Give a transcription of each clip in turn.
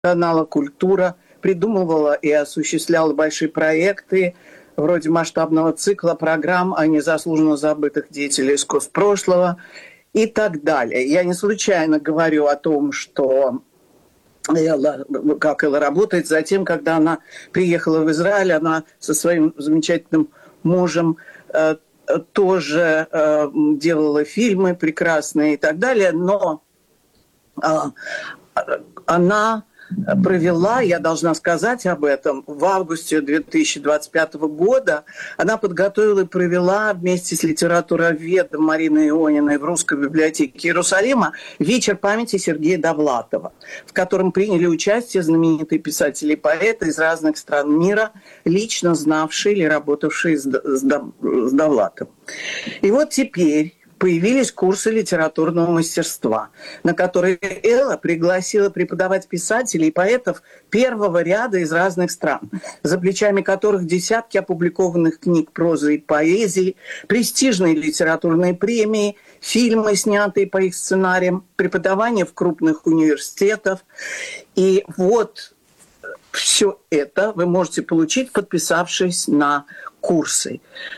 канала «Культура», придумывала и осуществляла большие проекты вроде масштабного цикла программ о незаслуженно забытых деятелей искусств прошлого и так далее. Я не случайно говорю о том, что Элла работает. Затем, когда она приехала в Израиль, она со своим замечательным мужем тоже делала фильмы прекрасные и так далее, но она провела, я должна сказать об этом, в августе 2025 года она подготовила и провела вместе с литературоведом Мариной Иониной в Русской библиотеке Иерусалима вечер памяти Сергея Довлатова, в котором приняли участие знаменитые писатели и поэты из разных стран мира, лично знавшие или работавшие с Довлатовым. И вот теперь появились курсы литературного мастерства, на которые Элла пригласила преподавать писателей и поэтов первого ряда из разных стран, за плечами которых десятки опубликованных книг прозы и поэзии, престижные литературные премии, фильмы, снятые по их сценариям, преподавание в крупных университетах. И вот все это вы можете получить, подписавшись на курсы.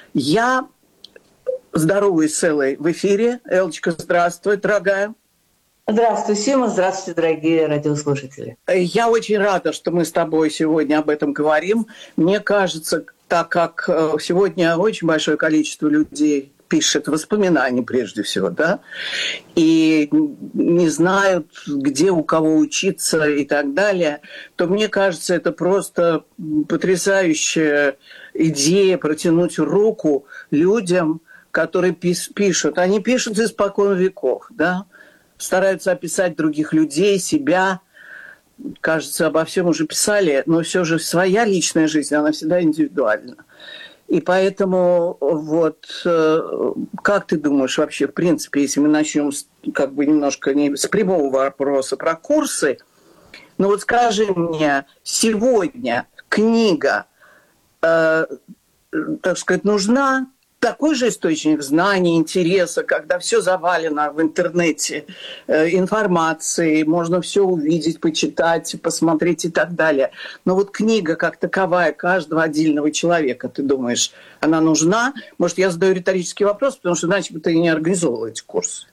Я здороваюсь с Эллой в эфире. Эллочка, здравствуй, дорогая. Здравствуй, Сима. Здравствуйте, дорогие радиослушатели. Я очень рада, что мы с тобой сегодня об этом говорим. Мне кажется, так как сегодня очень большое количество людей пишет воспоминания прежде всего, да, и не знают, где у кого учиться и так далее, то мне кажется, это просто потрясающая идея протянуть руку людям, которые пишут. Они пишут испокон веков, да, стараются описать других людей, себя. Кажется, обо всем уже писали, но все же своя личная жизнь, она всегда индивидуальна. И поэтому вот как ты думаешь вообще, в принципе, если мы начнем как бы немножко не с прямого вопроса про курсы, ну вот скажи мне, сегодня книга, так сказать, нужна? Такой же источник знаний, интереса, когда все завалено в интернете информацией, можно все увидеть, почитать, посмотреть и так далее. Но вот книга как таковая каждого отдельного человека, ты думаешь, она нужна? Может, я задаю риторический вопрос, потому что иначе бы ты не организовывала эти курсы.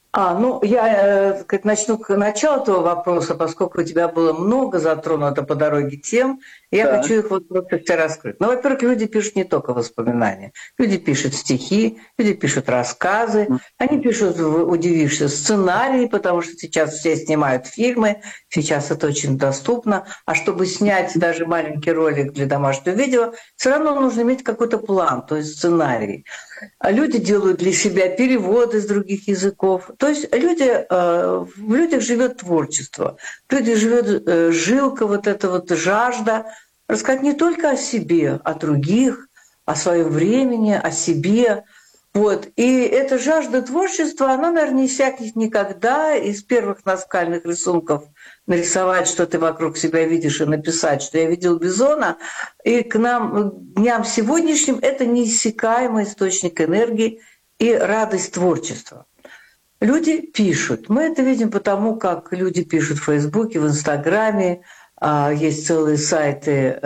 Я начну к началу этого вопроса, поскольку у тебя было много затронуто по дороге тем, я хочу их вот просто все раскрыть. Ну, во-первых, люди пишут не только воспоминания. Люди пишут стихи, люди пишут рассказы, они пишут, удивишься, сценарии, потому что сейчас все снимают фильмы, сейчас это очень доступно. А чтобы снять даже маленький ролик для домашнего видео, все равно нужно иметь какой-то план, то есть сценарий. А люди делают для себя переводы с других языков. То есть в людях живет творчество, в людях живет жилка, вот эта вот жажда рассказать не только о себе, о других, о своем времени, о себе. Вот. И эта жажда творчества, она, наверное, не иссякнет никогда. Из первых наскальных рисунков нарисовать, что ты вокруг себя видишь, и написать, что я видел бизона. И к нам, к дням сегодняшним, это неиссякаемый источник энергии и радость творчества. Люди пишут. Мы это видим потому, как люди пишут в Фейсбуке, в Инстаграме. Есть целые сайты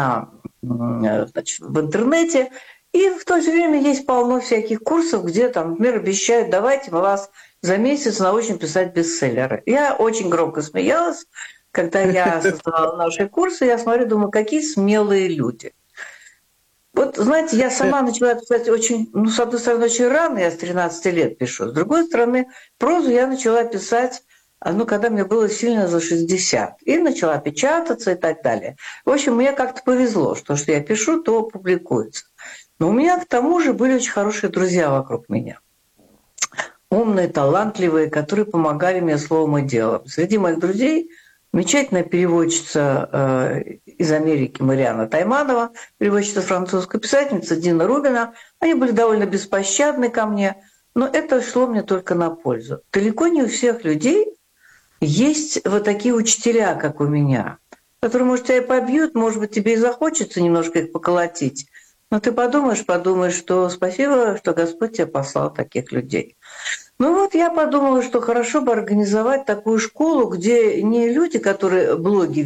в интернете. И в то же время есть полно всяких курсов, где там, например, обещают, давайте мы вас за месяц научим писать бестселлеры. Я очень громко смеялась, когда я создавала наши курсы. Я смотрю, думаю, какие смелые люди. Вот, знаете, я сама начала писать очень, с одной стороны, очень рано, я с 13 лет пишу. С другой стороны, прозу я начала писать, когда мне было сильно за 60. И начала печататься и так далее. В общем, мне как-то повезло, что я пишу, то публикуется. Но у меня, к тому же, были очень хорошие друзья вокруг меня. Умные, талантливые, которые помогали мне словом и делом. Среди моих друзей замечательная переводчица из Америки Марианна Тайманова, переводчица французская, писательница Дина Рубина. Они были довольно беспощадны ко мне, но это шло мне только на пользу. Далеко не у всех людей есть вот такие учителя, как у меня, которые, может, тебя и побьют, может быть, тебе и захочется немножко их поколотить. Но ты подумаешь, что спасибо, что Господь тебе послал таких людей. Ну вот я подумала, что хорошо бы организовать такую школу, где не люди, которые блоги